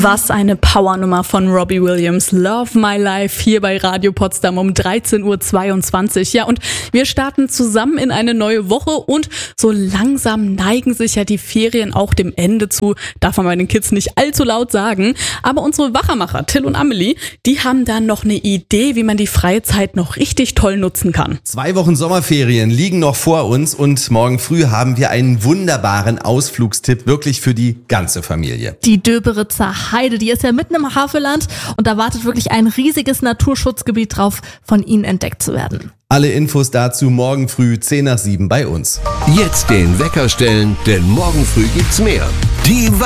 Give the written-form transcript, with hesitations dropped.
Was eine Powernummer von Robbie Williams. Love My Life hier bei Radio Potsdam um 13:22 Uhr. Ja, und wir starten zusammen in eine neue Woche und so langsam neigen sich ja die Ferien auch dem Ende zu. Darf man meinen Kids nicht allzu laut sagen. Aber unsere Wachermacher, Till und Amelie, die haben da noch eine Idee, wie man die freie Zeit noch richtig toll nutzen kann. 2 Wochen Sommerferien liegen noch vor uns und morgen früh haben wir einen wunderbaren Ausflugstipp, wirklich für die ganze Familie. Die Döberitzer Heide, die ist ja mitten im Havelland und da wartet wirklich ein riesiges Naturschutzgebiet drauf, von Ihnen entdeckt zu werden. Alle Infos dazu morgen früh 6:50 bei uns. Jetzt den Wecker stellen, denn morgen früh gibt's mehr. Die